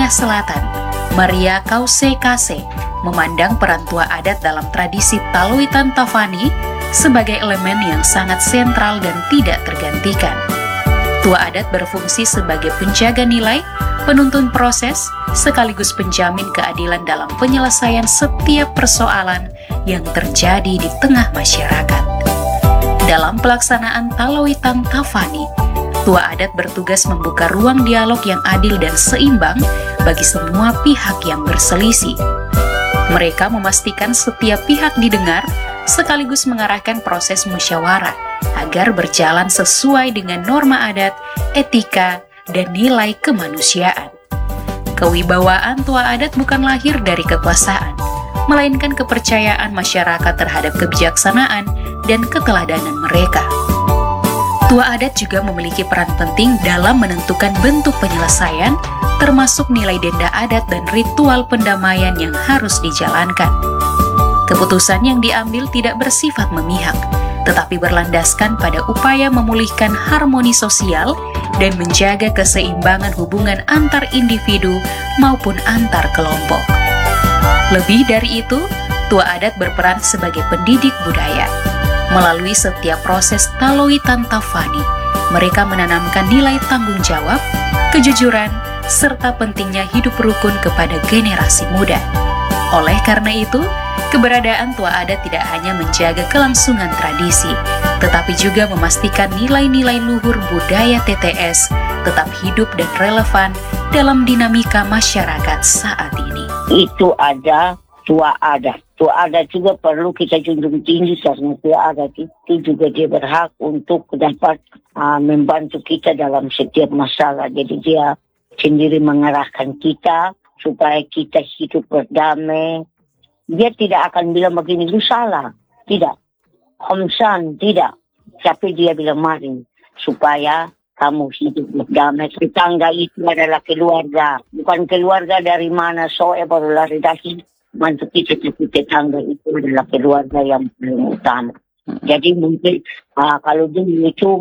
Tengah Selatan, Maria Kause Kase, memandang peran tua adat dalam tradisi Taloitan Tafani sebagai elemen yang sangat sentral dan tidak tergantikan. Tua adat berfungsi sebagai penjaga nilai, penuntun proses, sekaligus penjamin keadilan dalam penyelesaian setiap persoalan yang terjadi di tengah masyarakat. Dalam pelaksanaan Taloitan Tafani, tua adat bertugas membuka ruang dialog yang adil dan seimbang bagi semua pihak yang berselisih. Mereka memastikan setiap pihak didengar, sekaligus mengarahkan proses musyawarah agar berjalan sesuai dengan norma adat, etika, dan nilai kemanusiaan. Kewibawaan tua adat bukan lahir dari kekuasaan, melainkan kepercayaan masyarakat terhadap kebijaksanaan dan keteladanan mereka. Tua adat juga memiliki peran penting dalam menentukan bentuk penyelesaian, termasuk nilai denda adat dan ritual pendamaian yang harus dijalankan. Keputusan yang diambil tidak bersifat memihak, tetapi berlandaskan pada upaya memulihkan harmoni sosial dan menjaga keseimbangan hubungan antar individu maupun antar kelompok. Lebih dari itu, tua adat berperan sebagai pendidik budaya. Melalui setiap proses Taloitan Tafani, mereka menanamkan nilai tanggung jawab, kejujuran, serta pentingnya hidup rukun kepada generasi muda. Oleh karena itu, keberadaan tua adat tidak hanya menjaga kelangsungan tradisi, tetapi juga memastikan nilai-nilai luhur budaya TTS tetap hidup dan relevan dalam dinamika masyarakat saat ini. Itu ada tua adat. Tua adat juga perlu kita junjung tinggi karena tua adat itu juga dia berhak untuk dapat membantu kita dalam setiap masalah. Jadi dia sendiri mengarahkan kita supaya kita hidup berdamai. Dia tidak akan bilang begini, lu salah. Tidak. Homsan, tidak. Tapi dia bilang mari supaya kamu hidup berdamai. Tetangga itu adalah keluarga. Bukan keluarga dari mana soe baru lari dari mantu kita, tapi tetangga itu adalah keluarga yang paling utama. Jadi mungkin kalau dulu itu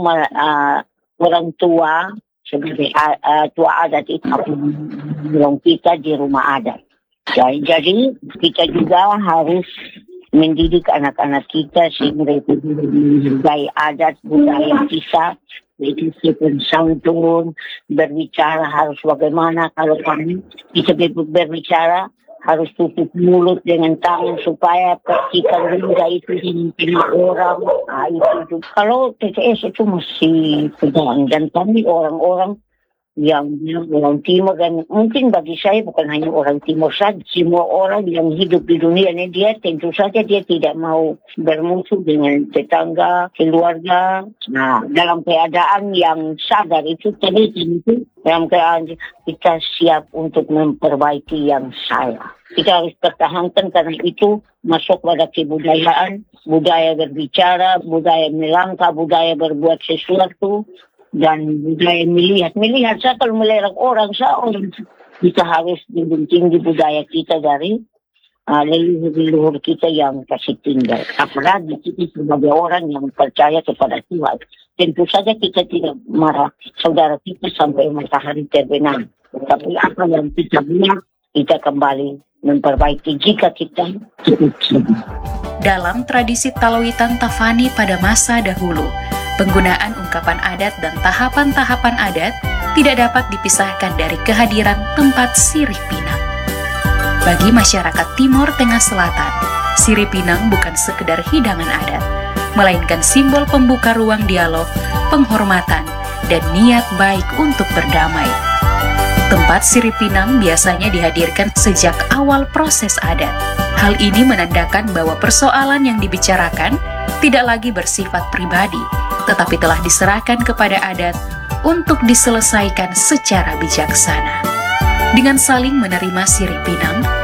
orang tua sebagai tua adat itu yang kita di rumah adat. Jadi kita juga harus mendidik anak-anak kita sehingga itu menghargai adat budaya kita. Itu sopan santun, berbicara harus bagaimana kalau kami kita berbicara harus tutup mulut dengan tangan supaya percikan lidah itu tidak orang. Itu. Kalau TTS itu masih pegang dan kami orang-orang yang orang timur dan mungkin bagi saya bukan hanya orang timur saja, semua orang yang hidup di dunia ini dia tentu saja dia tidak mau bermusuh dengan tetangga, keluarga. Nah, dalam keadaan yang sadar itu tadi itu dalam keadaan kita siap untuk memperbaiki yang salah. Kita harus pertahankan karena itu masuk pada kebudayaan, budaya berbicara, budaya melangkah, budaya berbuat sesuatu. Dan budaya melihat saya kalau melihat orang kita harus junjung tinggi budaya kita dari leluhur kita yang kasih tinggal. Apalagi kita sebagai orang yang percaya kepada Tuhan, tentu saja kita tidak marah saudara kita sampai matahari terbenam. Tapi apa yang kita buat, kita kembali memperbaiki jika kita Dalam tradisi Taloitan Tafani pada masa dahulu, penggunaan ungkapan adat dan tahapan-tahapan adat tidak dapat dipisahkan dari kehadiran tempat sirih pinang. Bagi masyarakat Timur Tengah Selatan, sirih pinang bukan sekedar hidangan adat, melainkan simbol pembuka ruang dialog, penghormatan, dan niat baik untuk berdamai. Tempat sirih pinang biasanya dihadirkan sejak awal proses adat. Hal ini menandakan bahwa persoalan yang dibicarakan tidak lagi bersifat pribadi, tetapi telah diserahkan kepada adat untuk diselesaikan secara bijaksana. Dengan saling menerima sirih pinang,